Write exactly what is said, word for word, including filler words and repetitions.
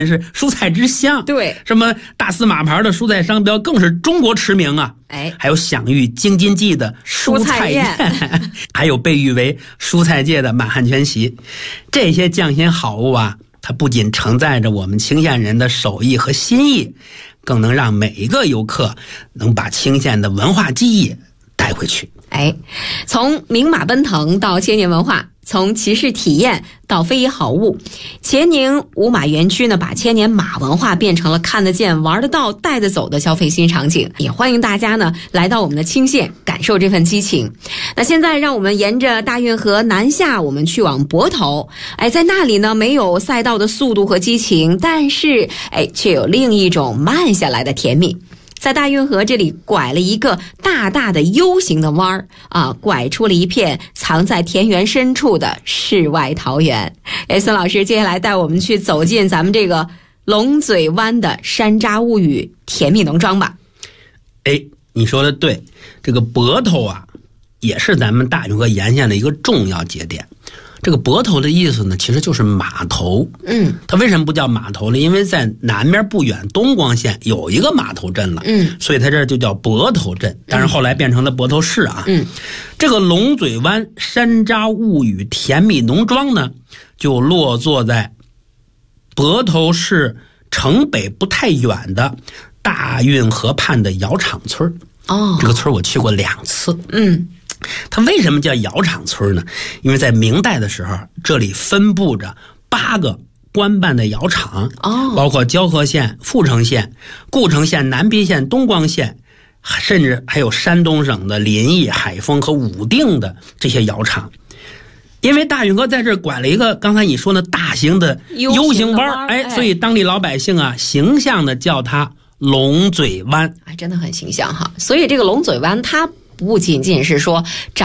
是蔬菜之乡， 对， 什么大司马牌的蔬菜商标更是中国驰名啊！ 哎， 还有享誉京津冀的蔬菜宴，还有被誉为蔬菜界的满汉全席。这些匠心好物啊，它不仅承载着我们沂县人的手艺和心意，更能让每一个游客能把沂县的文化记忆带回去。 哎，从明马奔腾到千年文化，从骑士体验到非遗好物，乾宁五马园区呢，把千年马文化变成了看得见、玩得到、带得走的消费新场景。也欢迎大家呢来到我们的沂县，感受这份激情。那现在让我们沿着大运河南下，我们去往泊头。哎，在那里呢，没有赛道的速度和激情，但是哎，却有另一种慢下来的甜蜜。在大运河这里拐了一个大大的 U 型的弯儿啊，拐出了一片藏在田园深处的世外桃源。哎，孙老师接下来带我们去走进咱们这个龙嘴湾的山楂物语甜蜜农庄吧。 哎，你说的对，这个泊头啊也是咱们大运河沿线的一个重要节点。这个泊头的意思呢，其实就是码头。嗯，它为什么不叫码头呢？因为在南边不远东光县有一个码头镇了。嗯，所以它这就叫泊头镇，但是后来变成了泊头市啊。嗯，这个龙嘴湾山楂物语甜蜜农庄呢，就落座在泊头市城北不太远的大运河畔的窑厂村。哦，这个村我去过两次。嗯。它为什么叫窑厂村呢？因为在明代的时候，这里分布着八个官办的窑厂，哦，包括蛟河县、阜城县、故城县、南邳县、东光县，甚至还有山东省的临沂、海丰和武定的这些窑厂。因为大运河在这儿拐了一个刚才你说的大型的 U 型弯，哎，所以当地老百姓啊，形象的叫它龙嘴湾， 哎，真的很形象哈。所以这个龙嘴湾它不仅仅是说